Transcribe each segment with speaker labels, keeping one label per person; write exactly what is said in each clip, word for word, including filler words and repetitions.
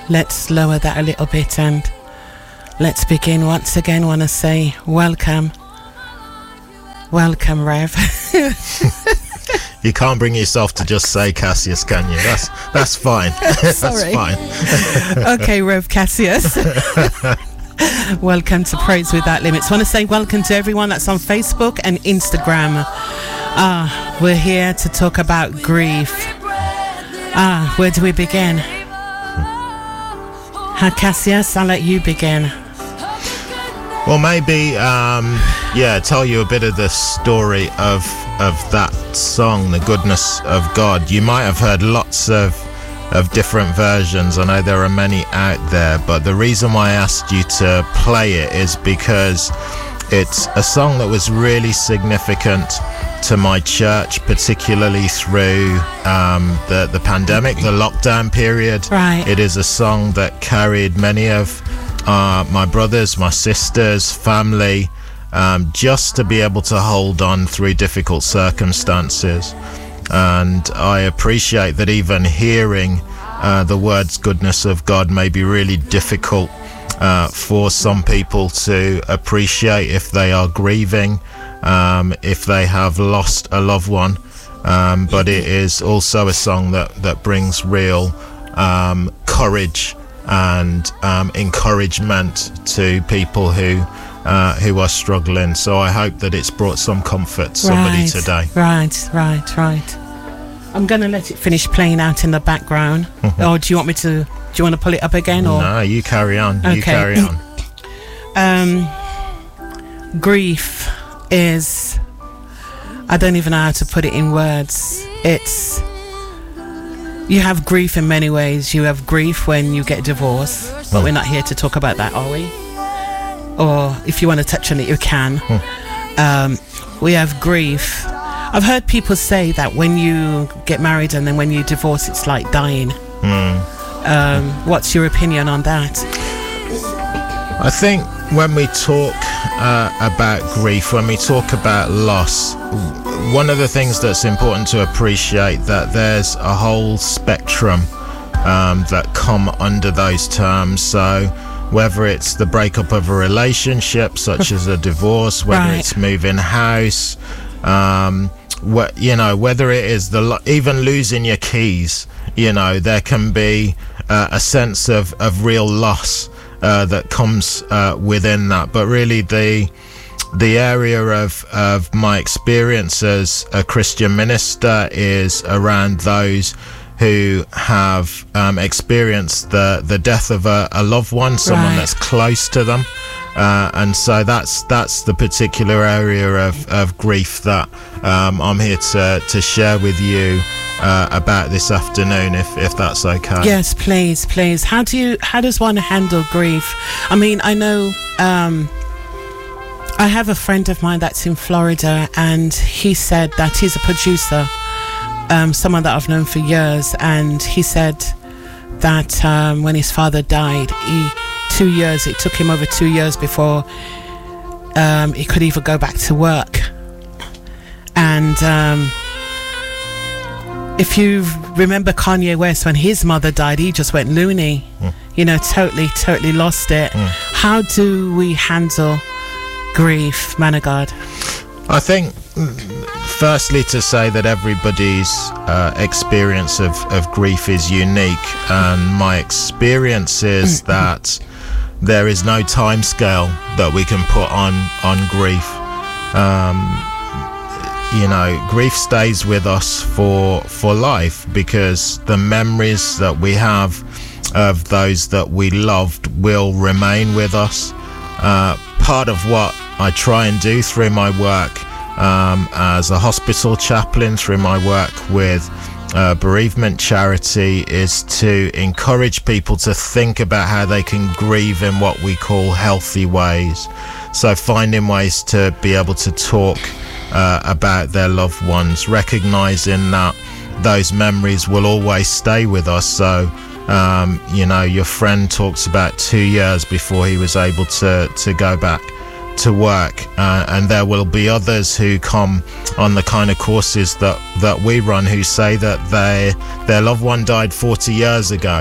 Speaker 1: let's lower that a little bit and let's begin. Once again, want to say welcome. Welcome, Rev.
Speaker 2: You can't bring yourself to just say Cassius, can you? That's that's fine. That's fine.
Speaker 1: Okay, Rev Cassius. Welcome to Praise Without Limits. Want to say welcome to everyone that's on Facebook and Instagram. Ah, we're here to talk about grief. Ah, where do we begin? Huh, Cassius, I'll let you begin.
Speaker 2: Well, maybe, um, yeah, tell you a bit of the story of of that song, The Goodness of God. You might have heard lots of of different versions. I know there are many out there, but the reason why I asked you to play it is because it's a song that was really significant to my church, particularly through um, the, the pandemic, the lockdown period.
Speaker 1: Right.
Speaker 2: It is a song that carried many of uh, my brothers, my sisters, family, um, just to be able to hold on through difficult circumstances. And I appreciate that even hearing uh, the words goodness of God may be really difficult uh, for some people to appreciate if they are grieving, um, if they have lost a loved one. Um, but it is also a song that, that brings real um, courage and um, encouragement to people who uh, who are struggling. So I hope that it's brought some comfort to somebody
Speaker 1: right,
Speaker 2: today.
Speaker 1: Right, right, right. I'm going to let it finish playing out in the background. Or do you want me to, do you want to pull it up again? Or?
Speaker 2: No, you carry on.
Speaker 1: Okay.
Speaker 2: You carry on.
Speaker 1: um, grief is, I don't even know how to put it in words. It's, you have grief in many ways. You have grief when you get divorced, but mm. we're not here to talk about that, are we? Or if you want to touch on it, you can. Mm. Um, we have grief. I've heard people say that when you get married and then when you divorce, it's like dying. Mm. Um, what's your opinion on that?
Speaker 2: I think when we talk uh, about grief, when we talk about loss, one of the things that's important to appreciate that there's a whole spectrum um, that come under those terms. So whether it's the breakup of a relationship, such as a divorce, whether right. it's moving house, um, what you know, whether it is the lo- even losing your keys, you know, there can be uh, a sense of, of real loss uh, that comes uh, within that. But really, the the area of of my experience as a Christian minister is around those who have um, experienced the the death of a, a loved one, someone right. that's close to them. Uh, and so that's that's the particular area of, of grief that um, I'm here to, to share with you uh, about this afternoon, if, if that's okay.
Speaker 1: Yes, please, please. How do you how does one handle grief? I mean, I know um, I have a friend of mine that's in Florida, and he said that he's a producer, um, someone that I've known for years, and he said that um, when his father died, he two years it took him over two years before um, he could even go back to work. And um, if you remember Kanye West, when his mother died, he just went loony. Mm. You know, totally totally lost it. Mm. How do we handle grief, man of God?
Speaker 2: I think firstly to say that everybody's uh, experience of, of grief is unique, and my experience is that there is no time scale that we can put on on grief. Um, you know, grief stays with us for for life, because the memories that we have of those that we loved will remain with us. Uh, part of what I try and do through my work um, as a hospital chaplain, through my work with Uh, bereavement charity, is to encourage people to think about how they can grieve in what we call healthy ways. So finding ways to be able to talk uh, about their loved ones, recognizing that those memories will always stay with us. So um, you know, your friend talks about two years before he was able to to go back to work, uh, and there will be others who come on the kind of courses that that we run who say that they their loved one died forty years ago,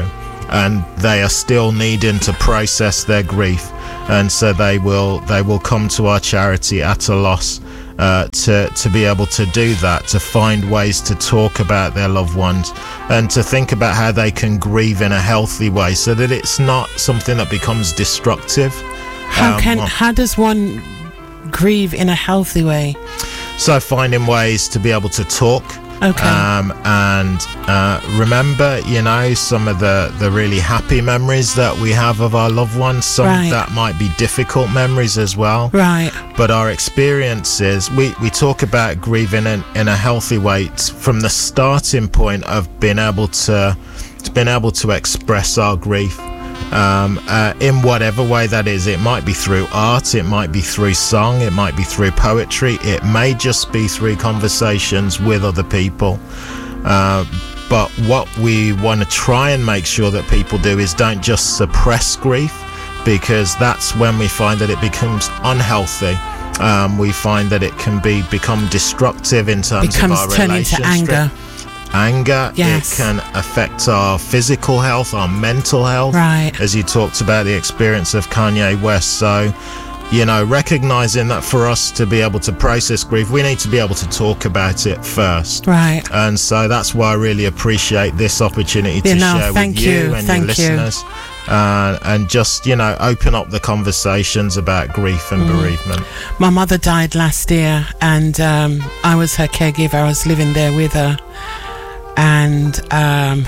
Speaker 2: and they are still needing to process their grief, and so they will they will come to our charity at a loss uh, to to be able to do that, to find ways to talk about their loved ones and to think about how they can grieve in a healthy way, so that it's not something that becomes destructive.
Speaker 1: How
Speaker 2: Um,
Speaker 1: can
Speaker 2: well-
Speaker 1: how does one grieve in a healthy way?
Speaker 2: So finding ways to be able to talk.
Speaker 1: Okay.
Speaker 2: Um, and uh, remember, you know, some of the, the really happy memories that we have of our loved ones. Some
Speaker 1: Right.
Speaker 2: that might be difficult memories as well.
Speaker 1: Right.
Speaker 2: But our experiences, we, we talk about grieving in, in a healthy way t- from the starting point of being able to, to being able to express our grief. Um, uh, in whatever way that is. It might be through art, it might be through song, it might be through poetry, it may just be through conversations with other people. Uh, but what we want to try and make sure that people do is don't just suppress grief, because that's when we find that it becomes unhealthy. Um, we find that it can be become destructive in terms
Speaker 1: Becomes
Speaker 2: of our
Speaker 1: turned into
Speaker 2: relationship.
Speaker 1: anger.
Speaker 2: Anger,
Speaker 1: Yes.
Speaker 2: it can affect our physical health, our mental health,
Speaker 1: Right.
Speaker 2: as you talked about the experience of Kanye West. So, you know, recognizing that for us to be able to process grief, we need to be able to talk about it first.
Speaker 1: Right.
Speaker 2: And so that's why I really appreciate this opportunity to
Speaker 1: Yeah, no,
Speaker 2: share
Speaker 1: thank
Speaker 2: with you,
Speaker 1: you,
Speaker 2: and
Speaker 1: thank
Speaker 2: your
Speaker 1: you.
Speaker 2: listeners. Uh, and just, you know, open up the conversations about grief and
Speaker 1: Mm.
Speaker 2: bereavement.
Speaker 1: My mother died last year, and um, I was her caregiver. I was living there with her, and um,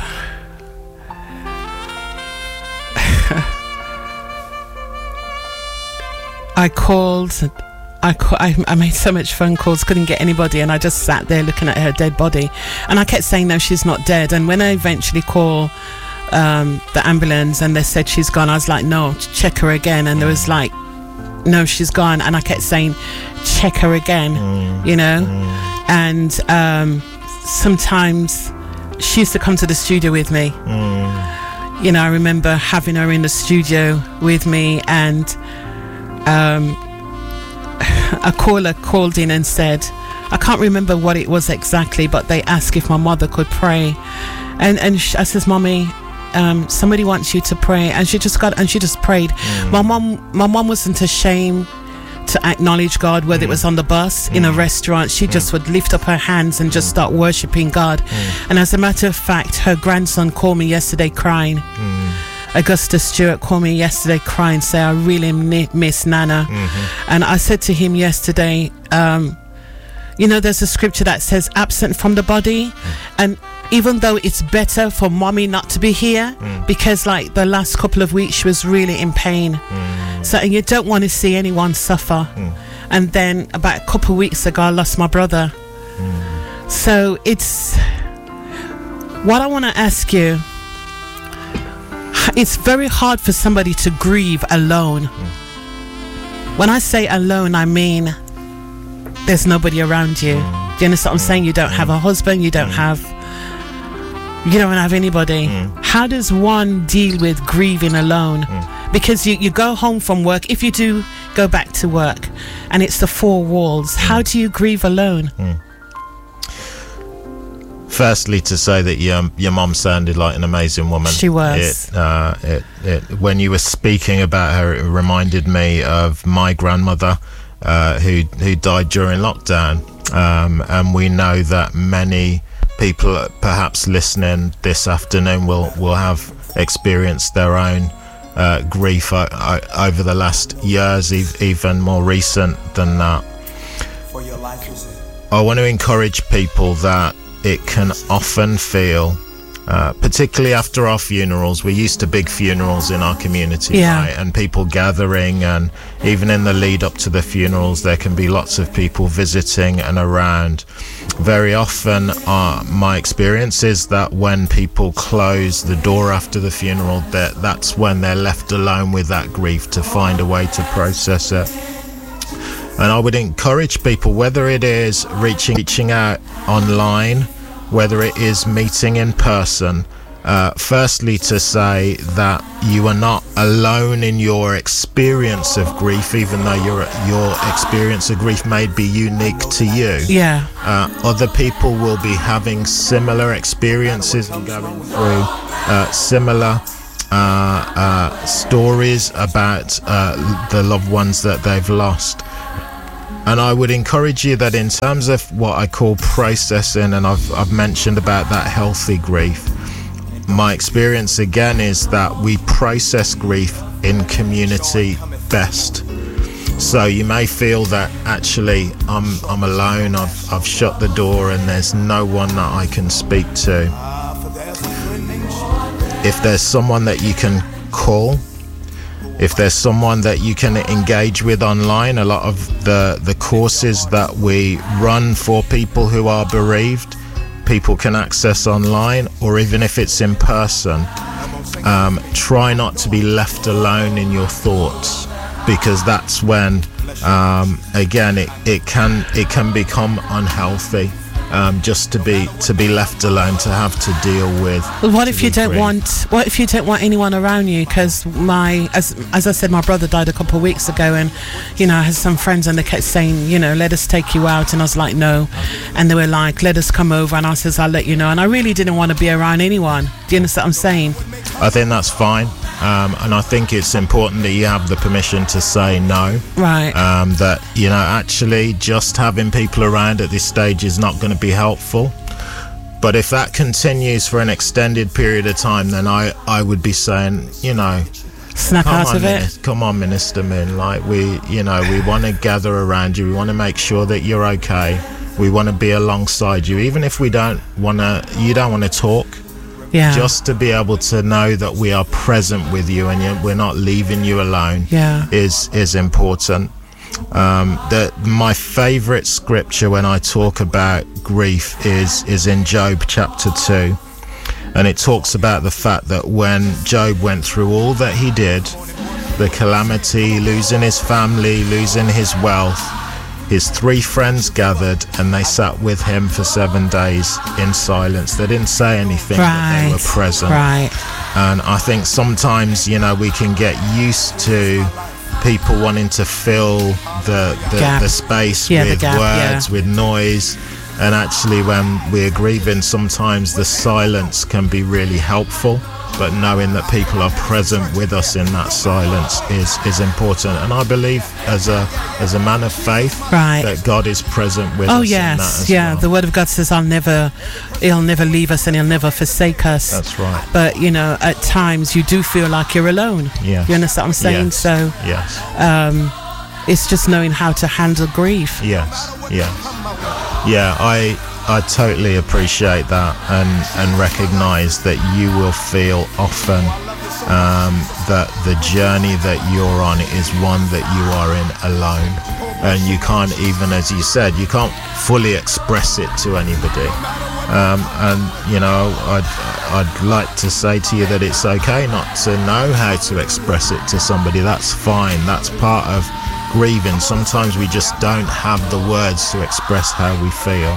Speaker 1: I called. I, ca- I I made so much phone calls, couldn't get anybody, and I just sat there looking at her dead body, and I kept saying, no, she's not dead. And when I eventually call um, the ambulance and they said she's gone, I was like, no, check her again. And there was like, no, she's gone. And I kept saying, check her again,
Speaker 2: Mm.
Speaker 1: you know.
Speaker 2: Mm.
Speaker 1: And um, sometimes she used to come to the studio with me.
Speaker 2: Mm.
Speaker 1: You know, I remember having her in the studio with me, and um, a caller called in and said, I can't remember what it was exactly, but they asked if my mother could pray. And and sh- I says, Mommy, um, somebody wants you to pray. And she just got, and she just prayed.
Speaker 2: Mm.
Speaker 1: My mom, my mom wasn't ashamed to acknowledge God, whether
Speaker 2: Mm.
Speaker 1: it was on the bus, in a restaurant. She just would lift up her hands and just start worshiping God.
Speaker 2: Mm.
Speaker 1: And as a matter of fact, her grandson called me yesterday crying.
Speaker 2: Mm.
Speaker 1: Augustus Stewart called me yesterday crying, say, I really mi- miss Nana.
Speaker 2: Mhm.
Speaker 1: And I said to him yesterday, um, you know, there's a scripture that says absent from the body. And even though it's better for mommy not to be here,
Speaker 2: Mm.
Speaker 1: because like the last couple of weeks she was really in pain.
Speaker 2: Mm.
Speaker 1: So, and you don't want to see anyone suffer.
Speaker 2: Mm.
Speaker 1: And then about a couple of weeks ago, I lost my brother.
Speaker 2: Mm.
Speaker 1: So it's, what I want to ask you, it's very hard for somebody to grieve alone. When I say alone, I mean there's nobody around you.
Speaker 2: Mm.
Speaker 1: Do you understand what I'm saying? You don't have a husband, you don't have, you don't have anybody.
Speaker 2: Mm.
Speaker 1: How does one deal with grieving alone?
Speaker 2: Mm.
Speaker 1: Because you, you go home from work, if you do go back to work, and it's the four walls, how do you grieve alone?
Speaker 2: Firstly, to say that your your mum sounded like an amazing woman.
Speaker 1: She was.
Speaker 2: It, uh, it, it, when you were speaking about her, it reminded me of my grandmother, uh, who who died during lockdown. Um, and we know that many people, perhaps listening this afternoon, will will have experienced their own uh, grief o- o- over the last years, ev- even more recent than that.
Speaker 3: For your life, you said.
Speaker 2: I want to encourage people that it can often feel, uh, particularly after our funerals, we're used to big funerals in our community,
Speaker 1: Yeah.
Speaker 2: right? And people gathering, and even in the lead up to the funerals, there can be lots of people visiting and around. Very often, uh, my experience is that when people close the door after the funeral, that that's when they're left alone with that grief to find a way to process it. And I would encourage people, whether it is reaching reaching out online, whether it is meeting in person, uh, firstly to say that you are not alone in your experience of grief, even though your your experience of grief may be unique to you.
Speaker 1: Yeah.
Speaker 2: Uh, other people will be having similar experiences and going through uh, similar uh, uh, stories about uh, the loved ones that they've lost. And I would encourage you that in terms of what I call processing, and I've, I've mentioned about that healthy grief, my experience again is that we process grief in community best. So you may feel that actually I'm I'm alone, I've, I've shut the door and there's no one that I can speak to. If there's someone that you can call, if there's someone that you can engage with online, a lot of the, the courses that we run for people who are bereaved, people can access online, or even if it's in person. Um, try not to be left alone in your thoughts, because that's when, um, again, it, it can it can become unhealthy. Um, just to be to be left alone, to have to deal with.
Speaker 1: Well, what if you don't
Speaker 2: grief.
Speaker 1: want? What if you don't want anyone around you? Because my, as as I said, my brother died a couple of weeks ago, and you know, I had some friends, and they kept saying, you know, let us take you out, and I was like, no, and they were like, let us come over, and I says, I'll let you know, and I really didn't want to be around anyone. Do you understand what I'm saying?
Speaker 2: I think that's fine, um, and I think it's important that you have the permission to say no.
Speaker 1: Right.
Speaker 2: Um, that, you know, actually just having people around at this stage is not going to be helpful. But if that continues for an extended period of time, then I, I would be saying, you know,
Speaker 1: snap
Speaker 2: come
Speaker 1: out
Speaker 2: on,
Speaker 1: of it.
Speaker 2: Minister, come on, Minister Min. Like, we, you know, we want to gather around you. We want to make sure that you're okay. We want to be alongside you, even if we don't want to. You don't want to talk.
Speaker 1: Yeah.
Speaker 2: Just to be able to know that we are present with you and you, we're not leaving you alone.
Speaker 1: Yeah.
Speaker 2: Is is important. Um, the, my favourite scripture when I talk about grief is is in Job chapter two, and it talks about the fact that when Job went through all that he did, the calamity, losing his family, losing his wealth, his three friends gathered and they sat with him for seven days in silence. They didn't say anything,
Speaker 1: right.
Speaker 2: but they were present.
Speaker 1: Right.
Speaker 2: And I think sometimes, you know, we can get used to people wanting to fill the the, the space
Speaker 1: yeah,
Speaker 2: with
Speaker 1: the gap,
Speaker 2: words,
Speaker 1: yeah.
Speaker 2: with noise. And actually, when we're grieving, sometimes the silence can be really helpful. But knowing that people are present with us in that silence is, is important. And I believe, as a as a man of faith,
Speaker 1: right.
Speaker 2: that God is present with
Speaker 1: oh,
Speaker 2: us
Speaker 1: yes.
Speaker 2: in that as
Speaker 1: yeah.
Speaker 2: well.
Speaker 1: The Word of God says, "I'll never, He'll never leave us, and He'll never forsake us."
Speaker 2: That's right.
Speaker 1: But you know, at times you do feel like you're alone.
Speaker 2: Yes.
Speaker 1: You understand what I'm saying?
Speaker 2: Yes.
Speaker 1: So,
Speaker 2: yes.
Speaker 1: Um, it's just knowing how to handle grief.
Speaker 2: Yes. Yes. Yeah. I. I totally appreciate that and, and recognise that you will feel often um, that the journey that you're on is one that you are in alone, and you can't even, as you said, you can't fully express it to anybody. Um, and, you know, I'd, I'd like to say to you that it's okay not to know how to express it to somebody. That's fine. That's part of grieving. Sometimes we just don't have the words to express how we feel.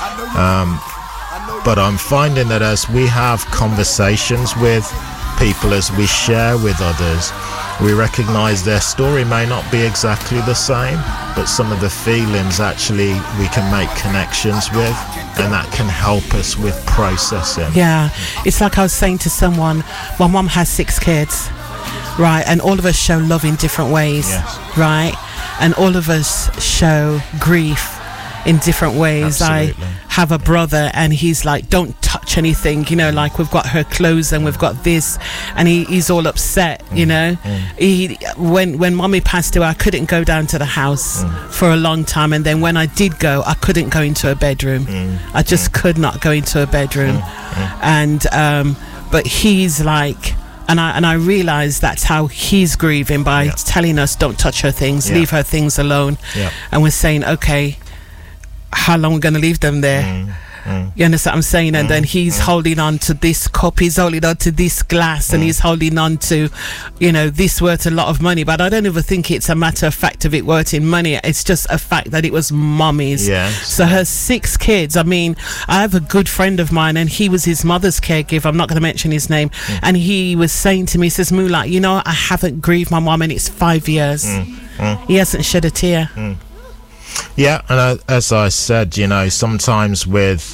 Speaker 2: Um, but I'm finding that as we have conversations with people, as we share with others, we recognise their story may not be exactly the same, but some of the feelings actually we can make connections with, and that can help us with processing.
Speaker 1: Yeah, it's like I was saying to someone, my mum has six kids, right, and all of us show love in different ways,
Speaker 2: yes.
Speaker 1: right, and all of us show grief in different ways.
Speaker 2: Absolutely.
Speaker 1: I have a brother and he's like, don't touch anything, you know, like we've got her clothes and we've got this, and he, he's all upset, you know.
Speaker 2: mm.
Speaker 1: He when when mommy passed away, I couldn't go down to the house
Speaker 2: mm.
Speaker 1: for a long time, and then when I did go, I couldn't go into a bedroom.
Speaker 2: mm.
Speaker 1: I just
Speaker 2: mm.
Speaker 1: could not go into a bedroom.
Speaker 2: mm. Mm.
Speaker 1: And um but he's like, and I and I realised that's how he's grieving, by
Speaker 2: yeah.
Speaker 1: telling us don't touch her things,
Speaker 2: yeah.
Speaker 1: leave her things alone.
Speaker 2: yeah.
Speaker 1: And we're saying, okay, how long we're going to leave them there?
Speaker 2: mm. Mm.
Speaker 1: You understand what I'm saying? And
Speaker 2: mm.
Speaker 1: then he's
Speaker 2: mm.
Speaker 1: holding on to this cup, he's holding on to this glass,
Speaker 2: mm.
Speaker 1: and he's holding on to, you know, this worth a lot of money. But I don't even think it's a matter of fact of it worth in money. It's just a fact that it was mommy's.
Speaker 2: Yes.
Speaker 1: So her six kids, I mean, I have a good friend of mine, and he was his mother's caregiver. I'm not going to mention his name.
Speaker 2: mm.
Speaker 1: And he was saying to me, he says, Moolah, you know, I haven't grieved my mom and it's five years.
Speaker 2: Mm. Mm.
Speaker 1: He hasn't shed a tear.
Speaker 2: Mm. Yeah, and uh, as I said, you know, sometimes with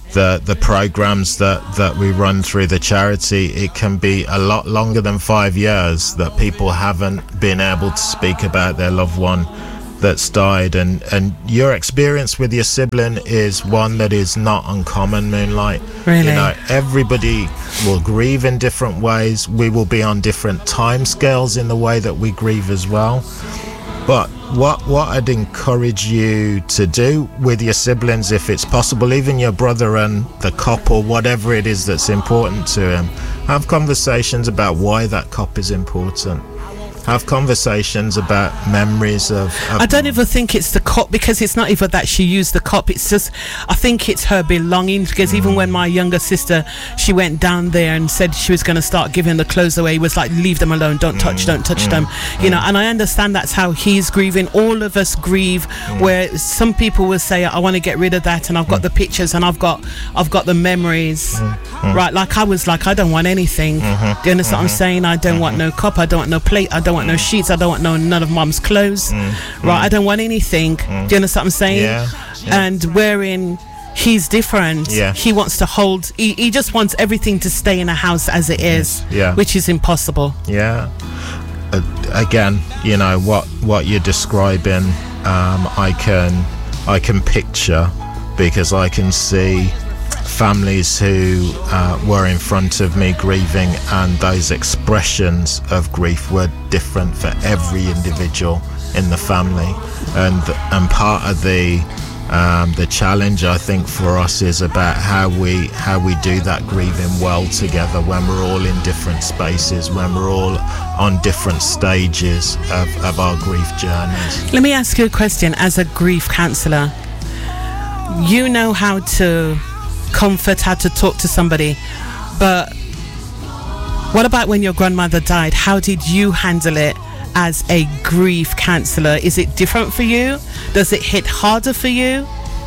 Speaker 2: the the programs that that we run through the charity, it can be a lot longer than five years that people haven't been able to speak about their loved one that's died. And and your experience with your sibling is one that is not uncommon, Moonlight.
Speaker 1: Really?
Speaker 2: You know, everybody will grieve in different ways. We will be on different time scales in the way that we grieve as well. But what what I'd encourage you to do with your siblings, if it's possible, even your brother and the cop or whatever it is that's important to him, have conversations about why that cop is important. Have conversations about memories of, of
Speaker 1: I don't even think it's the cop, because it's not even that she used the cop. It's just, I think it's her belongings, because mm. even when my younger sister, she went down there and said she was going to start giving the clothes away, it was like, leave them alone, don't mm. touch, don't touch mm. them. You mm. know, and I understand that's how he's grieving. All of us grieve, mm. where some people will say, I want to get rid of that, and I've got mm. the pictures, and I've got I've got the memories. Mm. Mm. Right, like I was like, I don't want anything. Mm-hmm. Do you understand mm-hmm. what I'm saying? I don't mm-hmm. want no cup, I don't want no plate, I don't want no sheets, I don't want no none of mom's clothes. Mm, right, mm. I don't want anything. Mm. Do you understand what I'm saying?
Speaker 2: Yeah, yeah.
Speaker 1: And wherein he's different.
Speaker 2: Yeah.
Speaker 1: He wants to hold. He, he just wants everything to stay in a house as it is.
Speaker 2: Yeah.
Speaker 1: Which is impossible.
Speaker 2: Yeah. Uh, again, you know what what you're describing. Um, I can I can picture, because I can see families who uh, were in front of me grieving, and those expressions of grief were different for every individual in the family. And and part of the um, the challenge, I think, for us is about how we how we do that grieving well together, when we're all in different spaces, when we're all on different stages of, of our grief journeys.
Speaker 1: Let me ask you a question. As a grief counsellor, you know how to comfort, how to talk to somebody, but what about when your grandmother died? How did you handle it as a grief counsellor? Is it different for you? Does it hit harder for you?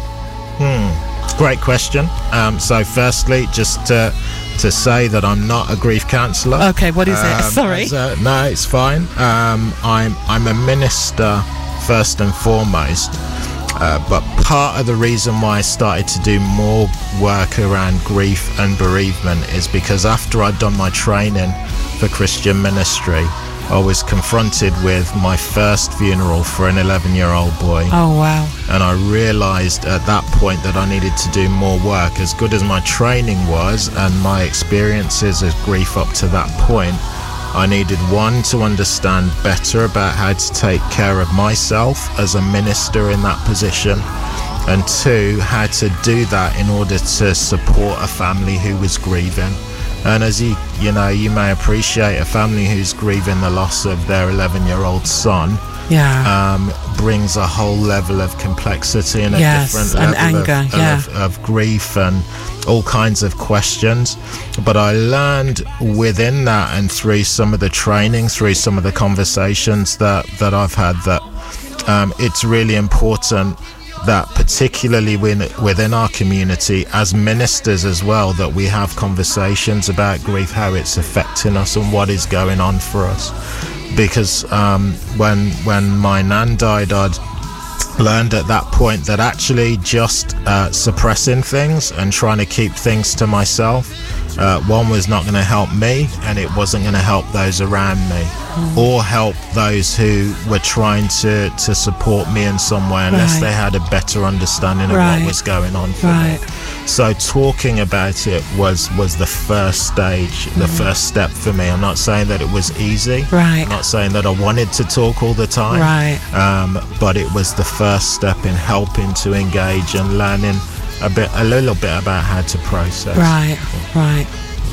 Speaker 2: Hmm, great question. Um, so firstly, just to, to say that I'm not a grief counsellor.
Speaker 1: Okay, what is
Speaker 2: um,
Speaker 1: it? Sorry.
Speaker 2: A, no, it's fine. Um, I'm I'm a minister first and foremost. Uh, but part of the reason why I started to do more work around grief and bereavement is because after I'd done my training for Christian ministry, I was confronted with my first funeral for an eleven-year-old boy.
Speaker 1: Oh, wow.
Speaker 2: And I realised at that point that I needed to do more work. As good as my training was and my experiences of grief up to that point, I needed, one, to understand better about how to take care of myself as a minister in that position, and two, how to do that in order to support a family who was grieving. And as you you know, you may appreciate, a family who's grieving the loss of their eleven-year-old son,
Speaker 1: yeah,
Speaker 2: um, brings a whole level of complexity and a
Speaker 1: yes,
Speaker 2: different
Speaker 1: and
Speaker 2: level
Speaker 1: anger,
Speaker 2: of,
Speaker 1: yeah.
Speaker 2: of, of grief and all kinds of questions. But I learned within that, and through some of the training, through some of the conversations that, that I've had, that um, it's really important that, particularly within our community, as ministers as well, that we have conversations about grief, how it's affecting us and what is going on for us. Because um, when when my nan died, I'd learned at that point that actually just uh, suppressing things and trying to keep things to myself, uh, one, was not going to help me, and it wasn't going to help those around me, mm. or help those who were trying to, to support me in some way, unless right. they had a better understanding of right. what was going on for
Speaker 1: right.
Speaker 2: me. So talking about it was, was the first stage, mm. the first step for me. I'm not saying that it was easy.
Speaker 1: Right.
Speaker 2: I'm not saying that I wanted to talk all the time.
Speaker 1: Right.
Speaker 2: Um, but it was the first step in helping to engage and learning a bit, a little bit about how to process.
Speaker 1: Right, right.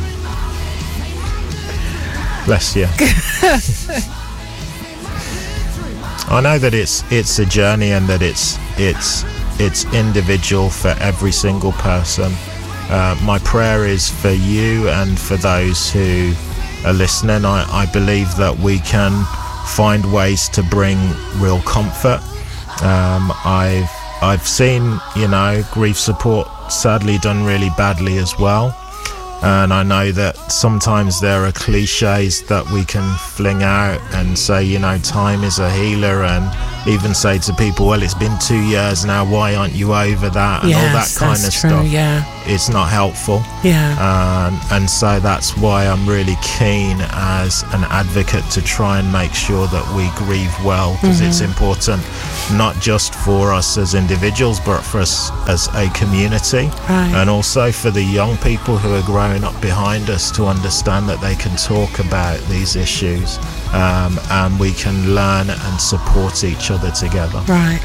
Speaker 2: Bless you. I know that it's it's a journey, and that it's it's it's individual for every single person. Uh, my prayer is for you and for those who are listening. I, I believe that we can find ways to bring real comfort. Um, I've I've seen, you know, grief support sadly done really badly as well. And I know that sometimes there are cliches that we can fling out and say, you know, time is a healer, and even say to people, well, it's been two years now, why aren't you over that, and
Speaker 1: yes,
Speaker 2: all that kind of
Speaker 1: true,
Speaker 2: stuff.
Speaker 1: Yeah.
Speaker 2: It's not helpful.
Speaker 1: Yeah.
Speaker 2: Um, and so that's why I'm really keen as an advocate to try and make sure that we grieve well, because mm-hmm. it's important not just for us as individuals, but for us as a community,
Speaker 1: right.
Speaker 2: and also for the young people who are growing up behind us to understand that they can talk about these issues, um, and we can learn and support each other together.
Speaker 1: Right.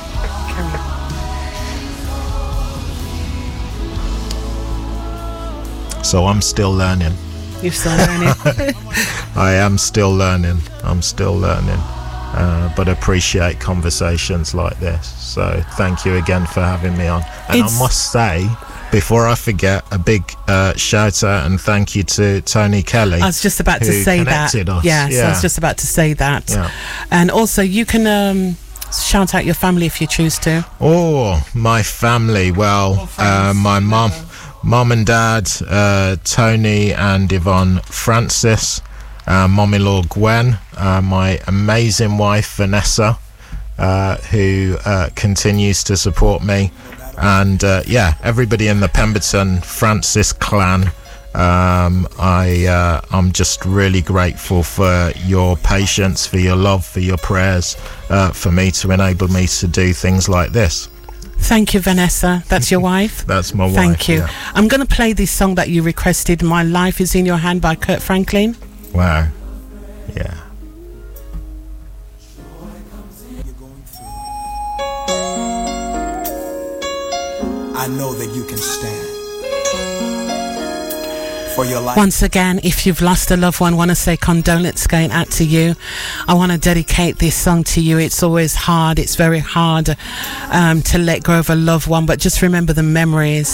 Speaker 2: So I'm still learning.
Speaker 1: You're still learning.
Speaker 2: I am still learning. I'm still learning. Uh, but appreciate conversations like this. So thank you again for having me on. And it's... I must say, before I forget, a big uh, shout out and thank you to Tony Kelly.
Speaker 1: I was just about to say that.
Speaker 2: Us.
Speaker 1: Yes,
Speaker 2: yeah.
Speaker 1: I was just about to say that.
Speaker 2: Yeah.
Speaker 1: And also, you can um, shout out your family if you choose to.
Speaker 2: Oh, my family. Well, uh, my mum. Mum and Dad, uh, Tony and Yvonne Francis, uh, Mum-in-law Gwen, uh, my amazing wife Vanessa, uh, who uh, continues to support me, and uh, yeah, everybody in the Pemberton Francis clan. Um, I uh, I'm just really grateful for your patience, for your love, for your prayers, uh, for me to enable me to do things like this.
Speaker 1: Thank you, Vanessa. That's your wife?
Speaker 2: That's my wife.
Speaker 1: Thank you.
Speaker 2: Yeah.
Speaker 1: I'm going to play this song that you requested, My Life Is In Your Hand by Kurt Franklin.
Speaker 2: Wow. Yeah.
Speaker 3: I know that you can stand. For your life.
Speaker 1: Once again, if you've lost a loved one, I want to say condolence going out to you. I want to dedicate this song to you. It's always hard. It's very hard um, to let go of a loved one, but just remember the memories